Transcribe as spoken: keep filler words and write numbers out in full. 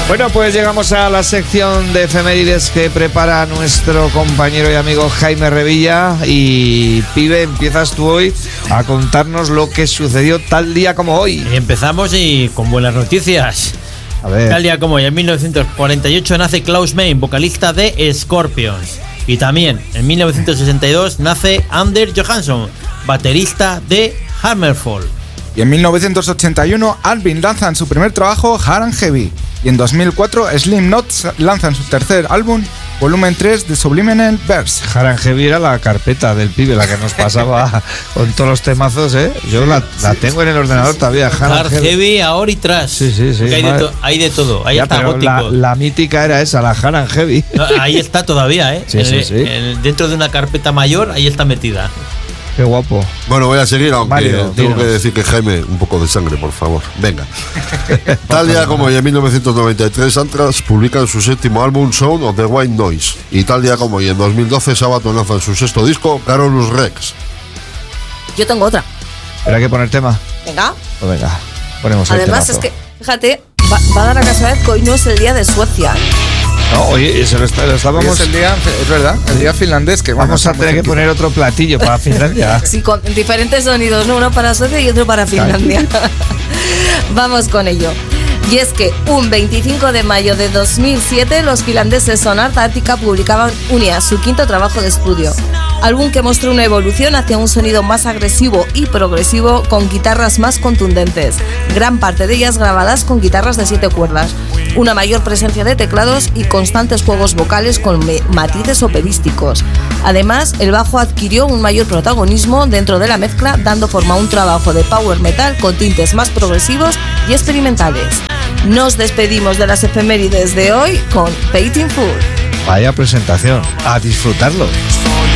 Bueno, pues llegamos a la sección de efemérides que prepara nuestro compañero y amigo Jaime Revilla. Y, pibe, empiezas tú hoy a contarnos lo que sucedió tal día como hoy. Y empezamos y con buenas noticias. A ver. Tal día como hoy, en mil novecientos cuarenta y ocho, nace Klaus Meine, vocalista de Scorpions. Y también, en mil novecientos sesenta y dos, nace Anders Johansson, baterista de Hammerfall. Y en mil novecientos ochenta y uno, Alvin lanzan su primer trabajo, Hard and Heavy. Y en dos mil cuatro, Slim Knots lanzan su tercer álbum, volumen tres de Subliminal Verse. Hard and Heavy era la carpeta del pibe, la que nos pasaba con todos los temazos, ¿eh? Yo la, la tengo en el ordenador todavía. Hard, Hard Heavy, heavy, ahora y tras. Sí, sí, sí. Hay de, to- hay de todo, ahí ya, está gótico. La, la mítica era esa, la Hard and Heavy. No, ahí está todavía, ¿eh? Sí, en, sí, sí. En, dentro de una carpeta mayor, ahí está metida. Qué guapo. Bueno, voy a seguir, aunque Mario, tengo dinos. que decir que Jaime, un poco de sangre, por favor. Venga. Tal día como hoy, en mil novecientos noventa y tres, Anthrax publican su séptimo álbum, Sound of the White Noise. Y tal día como hoy, en dos mil doce, Sabaton lanza su sexto disco, Carolus Rex. Yo tengo otra. ¿Pero hay que poner tema? Venga. Pues venga, ponemos el Además, temazo. es que, fíjate, va, va a dar la casualidad que hoy no es el día de Suecia. No, oye, se lo, está, lo estábamos... Es el día, es verdad, el día finlandés que bueno, Vamos a está muy tener que cerquita. poner otro platillo para Finlandia. Sí, con diferentes sonidos, ¿no? Uno para Suecia y otro para Finlandia. Vamos con ello. Y es que un veinticinco de mayo de dos mil siete los finlandeses Sonar Táctica publicaban Unia, su quinto trabajo de estudio. Álbum que mostró una evolución hacia un sonido más agresivo y progresivo con guitarras más contundentes, gran parte de ellas grabadas con guitarras de siete cuerdas, una mayor presencia de teclados y constantes juegos vocales con me- matices operísticos. Además, el bajo adquirió un mayor protagonismo dentro de la mezcla, dando forma a un trabajo de power metal con tintes más progresivos y experimentales. Nos despedimos de las efemérides de hoy con Painting Full. Vaya presentación. A disfrutarlo.